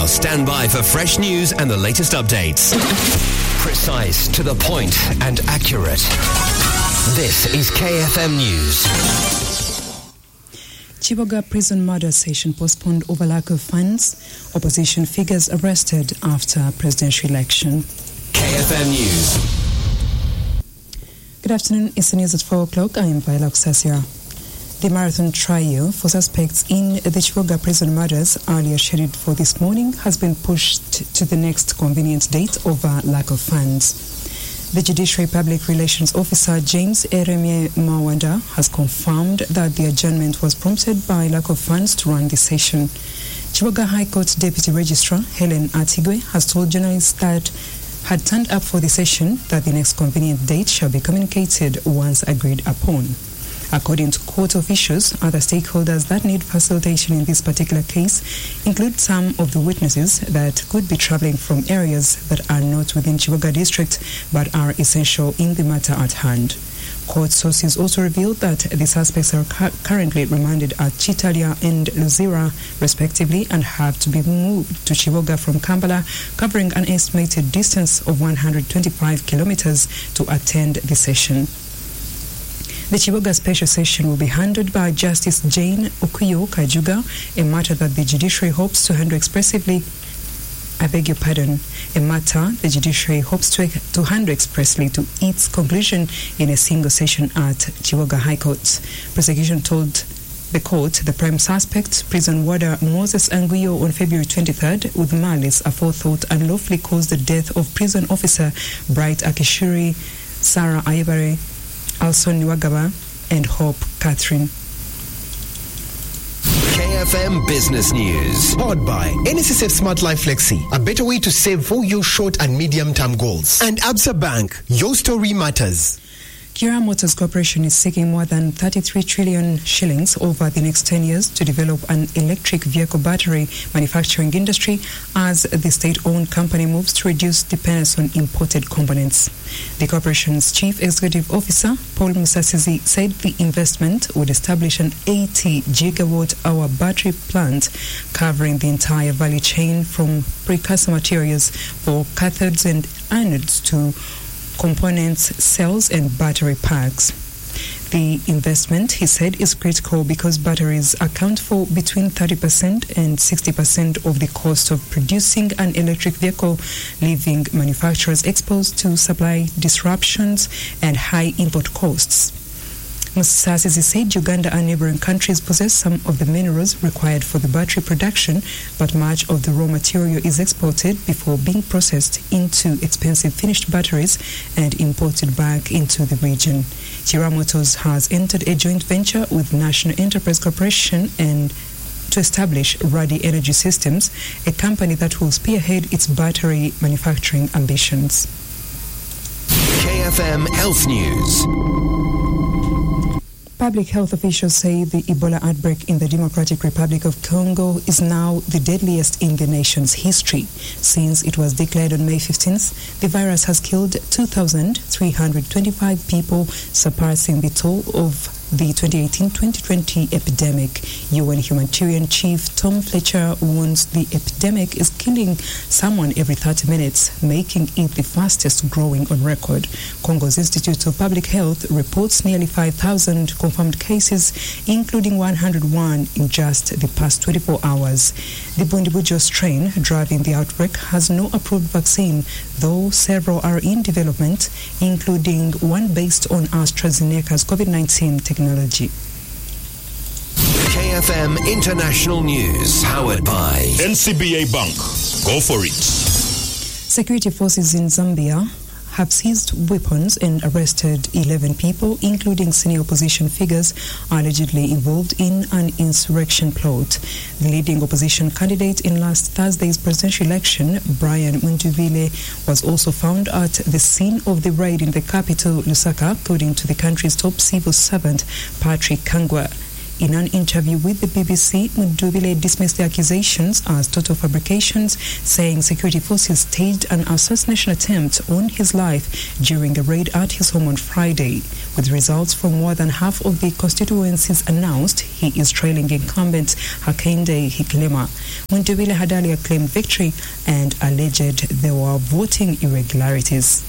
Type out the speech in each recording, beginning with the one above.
stand by for fresh news and the latest updates. Precise, to the point, and accurate. This is KFM News. Chivoga prison murder session postponed over lack of funds. Opposition figures arrested after presidential election. KFM News. Good afternoon. It's the news at 4 o'clock. I am Viola Osasia. The marathon trial for suspects in the Chivoga prison murders, earlier scheduled for this morning, has been pushed to the next convenient date over lack of funds. The Judiciary Public Relations Officer James Eremie Mawanda has confirmed that the adjournment was prompted by lack of funds to run the session. Chivoga High Court Deputy Registrar Helen Atigwe has told journalists that had turned up for the session that the next convenient date shall be communicated once agreed upon. According to court officials, other stakeholders that need facilitation in this particular case include some of the witnesses that could be traveling from areas that are not within Chivoga district but are essential in the matter at hand. Court sources also revealed that the suspects are currently remanded at Chitalia and Luzira, respectively, and have to be moved to Chivoga from Kampala, covering an estimated distance of 125 kilometers to attend the session. The Chivoga special session will be handled by Justice Jane Okuyo Kajuga, a matter that the judiciary hopes to handle expressly. A matter the judiciary hopes to handle expressly to its conclusion in a single session at Chivoga High Court. Prosecution told the court the prime suspect, prison warder Moses Anguyo, on February 23rd, with malice aforethought unlawfully caused the death of prison officer Bright Akishuri, Sarah Ayebare, Alson Nwagaba, and Hope Catherine. KFM Business News. Powered by NSSF Smart Life Flexi, a better way to save for your short and medium-term goals. And Absa Bank, your story matters. Kira Motors Corporation is seeking more than 33 trillion shillings over the next 10 years to develop an electric vehicle battery manufacturing industry as the state-owned company moves to reduce dependence on imported components. The corporation's chief executive officer, Paul Musasizi, said the investment would establish an 80 gigawatt-hour battery plant covering the entire value chain from precursor materials for cathodes and anodes to components, cells, and battery packs. The investment, he said, is critical because batteries account for between 30% and 60% of the cost of producing an electric vehicle, leaving manufacturers exposed to supply disruptions and high import costs. Musasizi said Uganda and neighboring countries possess some of the minerals required for the battery production, but much of the raw material is exported before being processed into expensive finished batteries and imported back into the region. Kira Motors has entered a joint venture with National Enterprise Corporation and to establish Radi Energy Systems, a company that will spearhead its battery manufacturing ambitions. KFM Health News. Public health officials say the Ebola outbreak in the Democratic Republic of Congo is now the deadliest in the nation's history. Since it was declared on May 15th, the virus has killed 2,325 people, surpassing the toll of the 2018-2020 epidemic. UN humanitarian chief Tom Fletcher warns the epidemic is killing someone every 30 minutes, making it the fastest growing on record. Congo's Institute of Public Health reports nearly 5,000 confirmed cases, including 101 in just the past 24 hours. The Bundibujo strain driving the outbreak has no approved vaccine, though several are in development, including one based on AstraZeneca's COVID-19 technology. KFM International News, powered by NCBA Bank. Go for it. Security forces in Zambia have seized weapons and arrested 11 people, including senior opposition figures allegedly involved in an insurrection plot. The leading opposition candidate in last Thursday's presidential election, Brian Munduvile, was also found at the scene of the raid in the capital, Lusaka, according to the country's top civil servant, Patrick Kangwa. In an interview with the BBC, Mundubile dismissed the accusations as total fabrications, saying security forces staged an assassination attempt on his life during a raid at his home on Friday. With results from more than half of the constituencies announced, he is trailing incumbent Hakainde Hichilema. Mundubile had earlier claimed victory and alleged there were voting irregularities.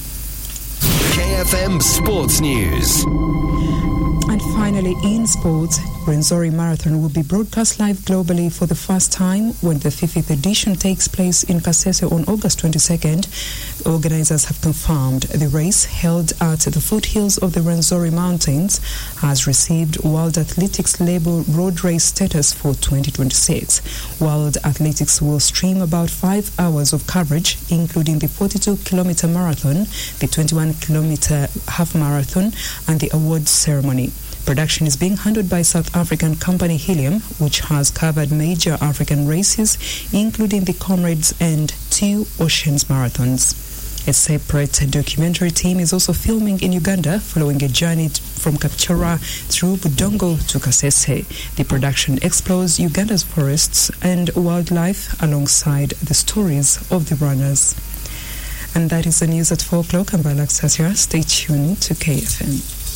KFM Sports News. And finally, in sports, Rwenzori Marathon will be broadcast live globally for the first time when the 50th edition takes place in Kasese on August 22nd. Organizers have confirmed the race, held at the foothills of the Rwenzori Mountains, has received World Athletics label road race status for 2026. World Athletics will stream about 5 hours of coverage, including the 42-kilometer marathon, the 21-kilometer half marathon, and the awards ceremony. Production is being handled by South African company Helium, which has covered major African races, including the Comrades and 2 Oceans marathons. A separate documentary team is also filming in Uganda, following a journey from Kapchorwa through Budongo to Kasese. The production explores Uganda's forests and wildlife alongside the stories of the runners. And that is the news at 4 o'clock. I'm Balak Sasira. Stay tuned to KFM.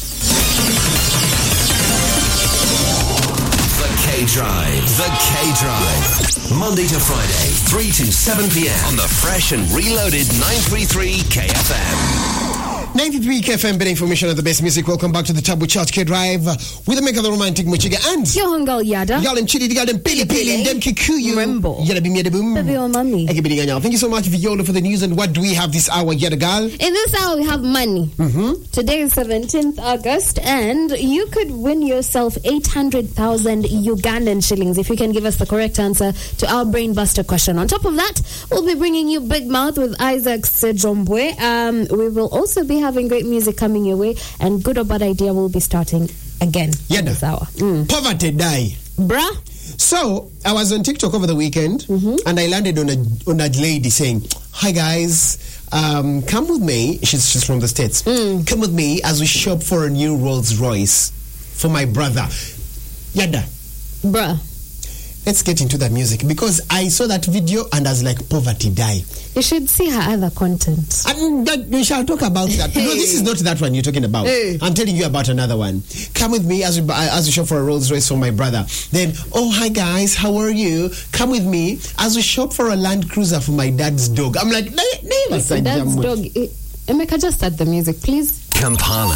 The K-Drive. Monday to Friday, 3 to 7 p.m. on the fresh and reloaded 933 KFM. 93 KFM, better information of the best music. Welcome back to the Tabu Church K-Drive with the make of the romantic Muchiga and Yo Hungal Yada. Y'all them chili, y'all them pili pili, them kikuyu. Remember. Yada bim yada boom. Baby or mommy. Thank you so much, Viola, for the news. And what do we have this hour, Yada Gal? In this hour we have money. Today is 17th August and you could win yourself 800,000 Ugandan shillings if you can give us the correct answer to our brain buster question. On top of that, we'll be bringing you Big Mouth with Isaac Sejombwe. We will also be having great music coming your way, and Good or Bad Idea will be starting again this hour. Poverty die. Bruh. So, I was on TikTok over the weekend, and I landed on a lady saying, "Hi guys, come with me." She's from the States. Come with me as we shop for a new Rolls Royce for my brother. Yada. Bruh. Let's get into that music, because I saw that video and I was like, poverty die. You should see her other content. And we shall talk about that. No, this is not that one you're talking about. I'm telling you about another one. Come with me as we shop for a Rolls Royce for my brother. Then, oh, hi guys, how are you? Come with me as we shop for a Land Cruiser for my dad's dog. I'm like, Dad's dog. Emeka, just start the music, please. Kampala.